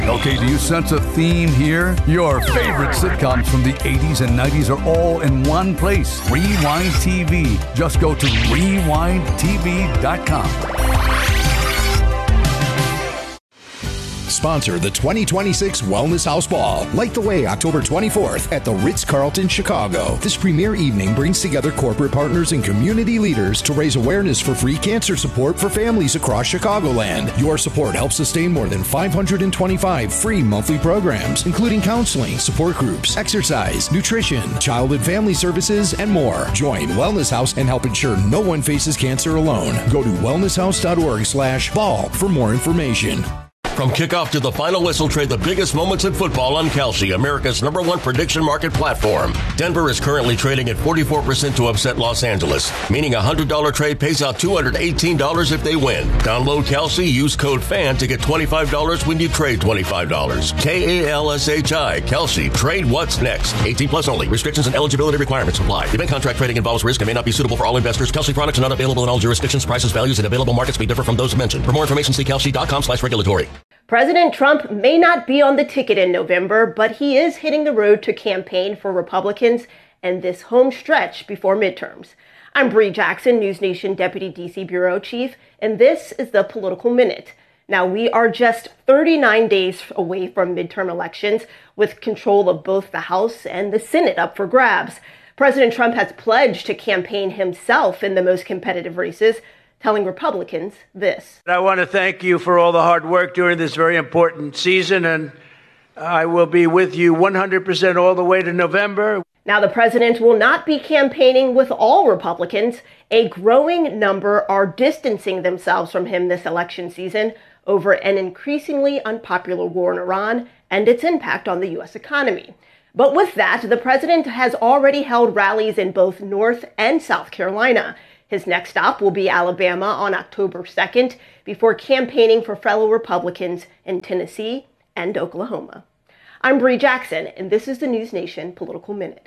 Okay, do you sense a theme here? Your favorite sitcoms from the 80s and 90s are all in one place. Rewind TV. Just go to rewindtv.com. Sponsor the 2026 Wellness House Ball. Light the way October 24th at the Ritz-Carlton, Chicago. This premier evening brings together corporate partners and community leaders to raise awareness for free cancer support for families across Chicagoland. Your support helps sustain more than 525 free monthly programs, including counseling, support groups, exercise, nutrition, child and family services, and more. Join Wellness House and help ensure no one faces cancer alone. Go to wellnesshouse.org/ball for more information. From kickoff to the final whistle, trade the biggest moments in football on Kalshi, America's #1 prediction market platform. Denver is currently trading at 44% to upset Los Angeles, meaning a $100 trade pays out $218 if they win. Download Kalshi, use code FAN to get $25 when you trade $25. KALSHI, Kalshi, trade what's next. 18 plus only. Restrictions and eligibility requirements apply. Event contract trading involves risk and may not be suitable for all investors. Kalshi products are not available in all jurisdictions. Prices, values, and available markets may differ from those mentioned. For more information, see kalshi.com/regulatory. President Trump may not be on the ticket in November, but he is hitting the road to campaign for Republicans and this home stretch before midterms. I'm Bree Jackson, News Nation Deputy D.C. Bureau Chief, and this is the Political Minute. Now, we are just 39 days away from midterm elections, with control of both the House and the Senate up for grabs. President Trump has pledged to campaign himself in the most competitive races, telling Republicans this. I want to thank you for all the hard work during this very important season, and I will be with you 100% all the way to November. Now, the president will not be campaigning with all Republicans. A growing number are distancing themselves from him this election season over an increasingly unpopular war in Iran and its impact on the U.S. economy. But with that, the president has already held rallies in both North and South Carolina. His next stop will be Alabama on October 2nd before campaigning for fellow Republicans in Tennessee and Oklahoma. I'm Bree Jackson, and this is the News Nation Political Minute.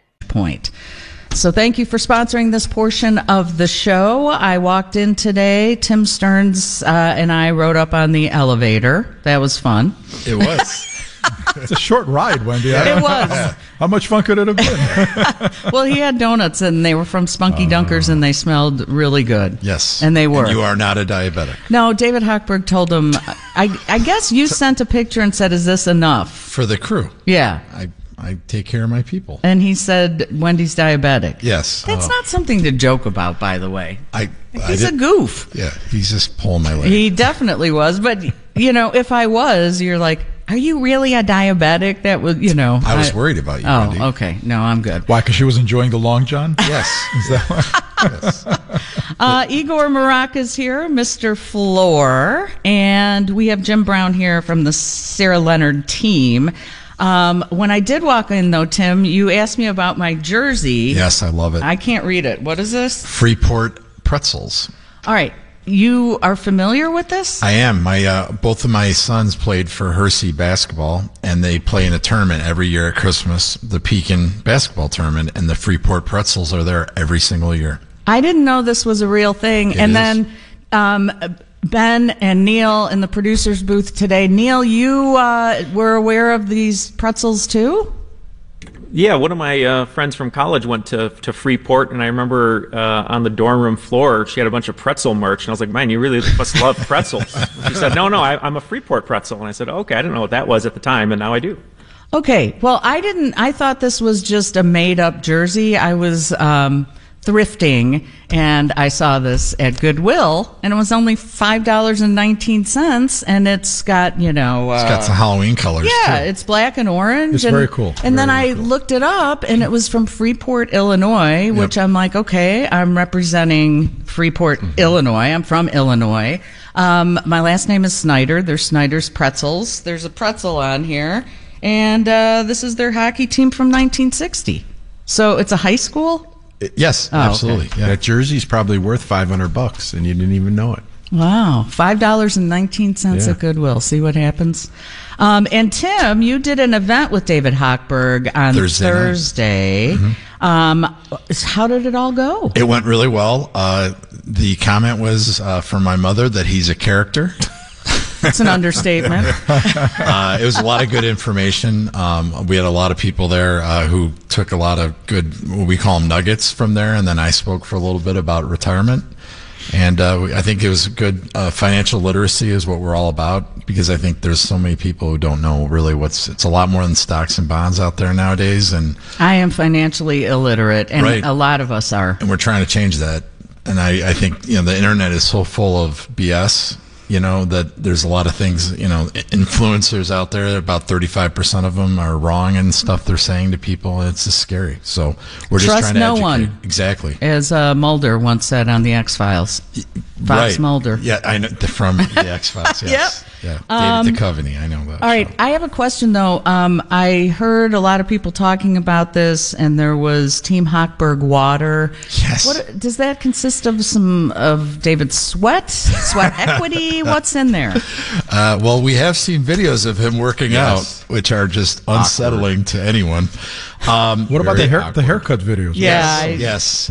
So thank you for sponsoring this portion of the show. I walked in today. Tim Stearns and I rode up on the elevator. That was fun. It was. It's a short ride, Wendy. It was. How much fun could it have been? Well, he had donuts, and they were from Spunky Dunkers, and they smelled really good. Yes. And they were. And you are not a diabetic. No, David Hochberg told him, I guess you sent a picture and said, is this enough? For the crew. Yeah. I take care of my people. And he said, Wendy's diabetic. Yes. That's not something to joke about, by the way. He's a goof. Yeah, he's just pulling my leg. He definitely was. But, if I was, you're like, are you really a diabetic? That was, I was worried about you, Wendy. Oh, okay. No, I'm good. Why? Because she was enjoying the Long John? Yes. Is that why? Yes. Igor Marak is here, Mr. Floor, and we have Jim Brown here from the Sarah Leonard team. When I did walk in, though, Tim, you asked me about my jersey. Yes, I love it. I can't read it. What is this? Freeport Pretzels. All right. You are familiar with this? I am. Both of my sons played for Hersey basketball, and they play in a tournament every year at Christmas, the Pekin basketball tournament, and the Freeport Pretzels are there every single year. I didn't know this was a real thing. It and is. Then Ben and Neil in the producer's booth today. Neil, you were aware of these pretzels too? Yeah, one of my friends from college went to Freeport, and I remember on the dorm room floor, she had a bunch of pretzel merch, and I was like, man, you really must love pretzels. And she said, no, I'm a Freeport pretzel. And I said, okay, I didn't know what that was at the time, and now I do. Okay, well, I thought this was just a made-up jersey. I was thrifting, and I saw this at Goodwill, and it was only $5.19, and it's got, it's got some Halloween colors, too. It's black and orange. It's very cool. And then Very I cool. looked it up, and it was from Freeport, Illinois, which I'm like, okay, I'm representing Freeport, Illinois. I'm from Illinois. My last name is Snyder. There's Snyder's Pretzels. There's a pretzel on here, and this is their hockey team from 1960. So it's a high school? Yes, Oh, absolutely. okay. Yeah. That jersey's probably worth $500, and you didn't even know it. Wow, $5.19 at Goodwill. See what happens. And Tim, you did an event with David Hochberg on Thursday. How did it all go? It went really well. The comment was from my mother that he's a character. It's an understatement. It was a lot of good information. We had a lot of people there who took a lot of good, what we call them nuggets from there, and then I spoke for a little bit about retirement. And I think it was good. Financial literacy is what we're all about, because I think there's so many people who don't know really it's a lot more than stocks and bonds out there nowadays. And I am financially illiterate, and right. A lot of us are. And we're trying to change that. And I think, the internet is so full of BS, that there's a lot of things, influencers out there, about 35% of them are wrong and stuff they're saying to people. It's just scary. So we're just trying to Trust no educate. one. Exactly. As Mulder once said on the X-Files. Fox Right. Mulder. Yeah, I know from the X-Files. Yes. Yep. Yeah. David Duchovny. I know that. All right. I have a question, though. I heard a lot of people talking about this, and there was Team Hochberg water. Yes. What does that consist of? Some of David's sweat equity? What's in there? Well, we have seen videos of him working out, which are just unsettling to anyone. What about the haircut videos? Yeah. Yes.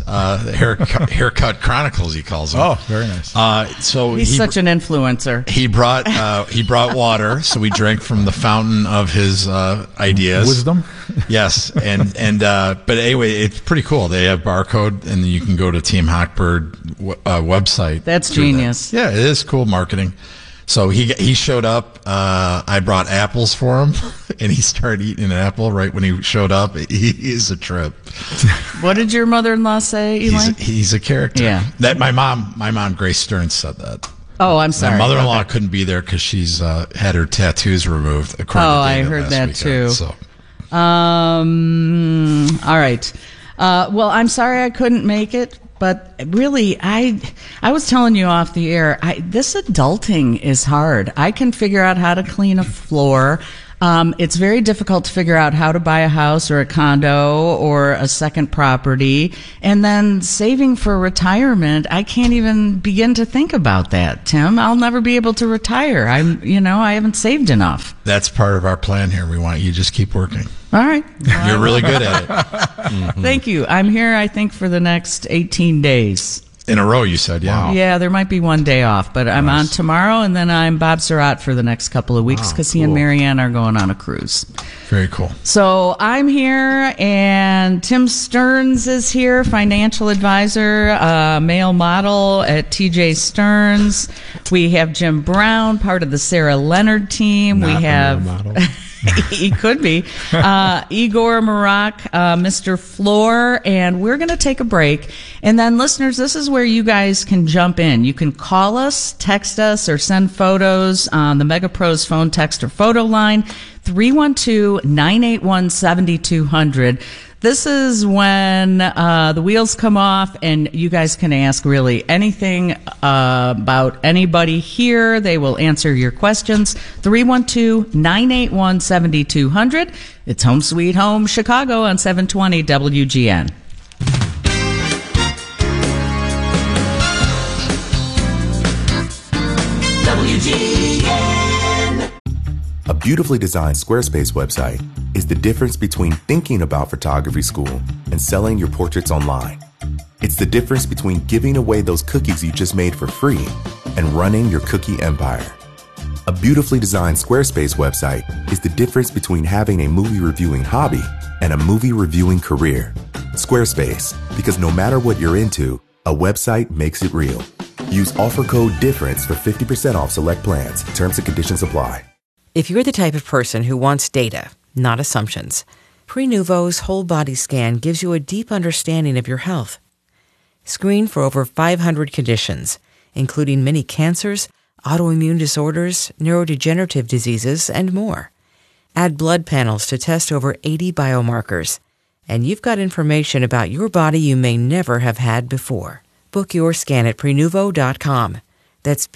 Haircut Chronicles, he calls them. Oh, very nice. So He's such an influencer. He brought water, so we drank from the fountain of his ideas, wisdom. Yes, but anyway, it's pretty cool. They have barcode, and you can go to Team Hochberg website. That's genius. Yeah, it is cool marketing. So he showed up. I brought apples for him, and he started eating an apple right when he showed up. He is a trip. What did your mother-in-law say, Elaine? He's a character. Yeah. That my mom, Grace Stearns, said that. Oh, I'm sorry. My mother-in-law couldn't be there because she's had her tattoos removed. I heard that weekend, too. So. All right. Well, I'm sorry I couldn't make it. But really, I was telling you off the air, this adulting is hard. I can figure out how to clean a floor. It's very difficult to figure out how to buy a house or a condo or a second property. And then saving for retirement, I can't even begin to think about that, Tim. I'll never be able to retire. I haven't saved enough. That's part of our plan here. We want you to just keep working. All right. You're really good at it. Mm-hmm. Thank you. I'm here, I think, for the next 18 days. In a row, you said, yeah. Yeah, there might be one day off, but I'm on tomorrow, and then I'm Bob Surratt for the next couple of weeks because he and Marianne are going on a cruise. Very cool. So I'm here, and Tim Stearns is here, financial advisor, male model at TJ Stearns. We have Jim Brown, part of the Sarah Leonard team. Not we have. a male model. He could be. Igor Marak, Mr. Floor, and we're going to take a break. And then, listeners, this is where you guys can jump in. You can call us, text us, or send photos on the MegaPros phone, text, or photo line, 312-981-7200. This is when the wheels come off, and you guys can ask really anything about anybody here. They will answer your questions. 312-981-7200. It's Home Sweet Home Chicago on 720 WGN. WGN. A beautifully designed Squarespace website is the difference between thinking about photography school and selling your portraits online. It's the difference between giving away those cookies you just made for free and running your cookie empire. A beautifully designed Squarespace website is the difference between having a movie reviewing hobby and a movie reviewing career. Squarespace, because no matter what you're into, a website makes it real. Use offer code DIFFERENCE for 50% off select plans. Terms and conditions apply. If you're the type of person who wants data, not assumptions, Prenuvo's whole body scan gives you a deep understanding of your health. Screen for over 500 conditions, including many cancers, autoimmune disorders, neurodegenerative diseases, and more. Add blood panels to test over 80 biomarkers, and you've got information about your body you may never have had before. Book your scan at Prenuvo.com. That's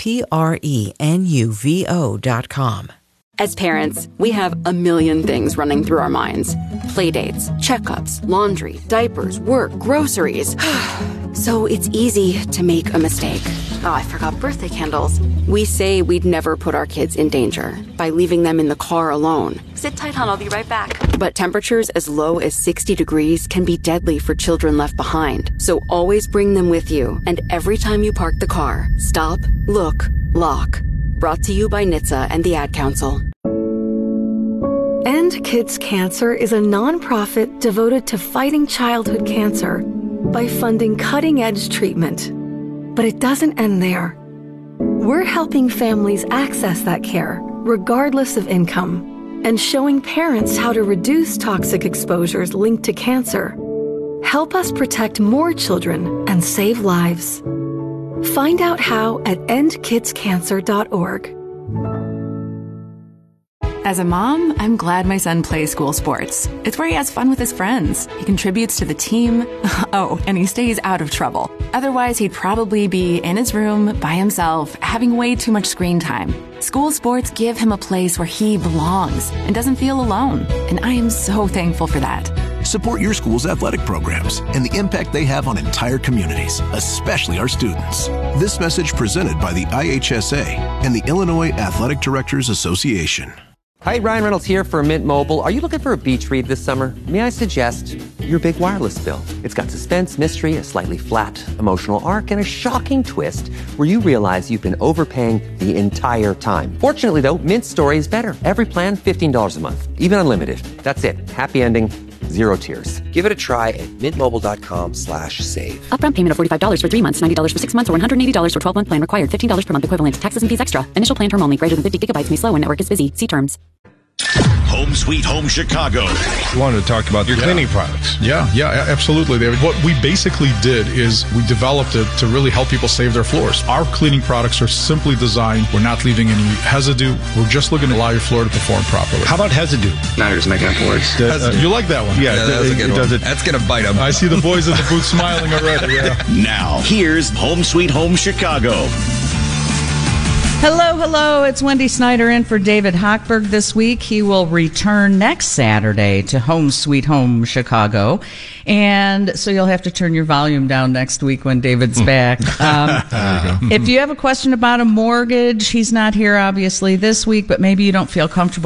Prenuvo.com. As parents, we have a million things running through our minds. Playdates, checkups, laundry, diapers, work, groceries. So it's easy to make a mistake. Oh, I forgot birthday candles. We say we'd never put our kids in danger by leaving them in the car alone. Sit tight, hon, I'll be right back. But temperatures as low as 60 degrees can be deadly for children left behind. So always bring them with you. And every time you park the car, stop, look, lock. Brought to you by NHTSA and the Ad Council. End Kids Cancer is a nonprofit devoted to fighting childhood cancer by funding cutting-edge treatment. But it doesn't end there. We're helping families access that care, regardless of income, and showing parents how to reduce toxic exposures linked to cancer. Help us protect more children and save lives. Find out how at endkidscancer.org. As a mom, I'm glad my son plays school sports. It's where he has fun with his friends. He contributes to the team. Oh, and he stays out of trouble. Otherwise, he'd probably be in his room by himself, having way too much screen time. School sports give him a place where he belongs and doesn't feel alone. And I am so thankful for that. Support your school's athletic programs and the impact they have on entire communities, especially our students. This message presented by the IHSA and the Illinois Athletic Directors Association. Hi, Ryan Reynolds here for Mint Mobile. Are you looking for a beach read this summer? May I suggest your big wireless bill? It's got suspense, mystery, a slightly flat emotional arc, and a shocking twist where you realize you've been overpaying the entire time. Fortunately, though, Mint's story is better. Every plan, $15 a month, even unlimited. That's it. Happy ending. Zero tears. Give it a try at mintmobile.com/save. Upfront payment of $45 for 3 months, $90 for 6 months, or $180 for 12-month plan required. $15 per month equivalent. Taxes and fees extra. Initial plan term only. Greater than 50 gigabytes may slow when network is busy. See terms. Home Sweet Home Chicago. You wanted to talk about your cleaning products. Yeah, absolutely. What we basically did is we developed it to really help people save their floors. Our cleaning products are simply designed. We're not leaving any residue. We're just looking to allow your floor to perform properly. How about residue? Now you're just making up words. You like that one? Yeah, that's a good one. That's going to bite them. I see the boys in the booth smiling already. Yeah. Now, here's Home Sweet Home Chicago. Hello. It's Wendy Snyder in for David Hochberg this week. He will return next Saturday to Home Sweet Home Chicago. And so you'll have to turn your volume down next week when David's back. If you have a question about a mortgage, he's not here obviously this week, but maybe you don't feel comfortable